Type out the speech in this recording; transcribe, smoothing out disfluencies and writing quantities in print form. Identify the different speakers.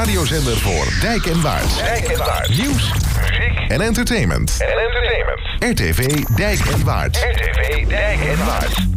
Speaker 1: radiozender voor Dijk en Waard.
Speaker 2: Dijk en Waard.
Speaker 1: Nieuws,
Speaker 2: Muziek
Speaker 1: en entertainment.
Speaker 2: en entertainment.
Speaker 1: RTV Dijk en Waard.
Speaker 2: RTV Dijk en Waard.